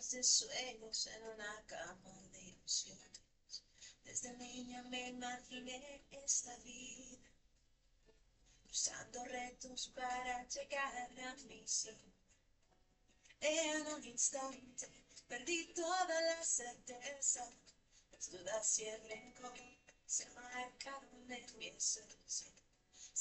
noches de sueños en una cama de ilusiones. Desde niña me imaginé esta vida, usando retos para llegar a mi sí. En un instante perdí toda la certeza, las dudas y el rencor se marcaron en mi esencia.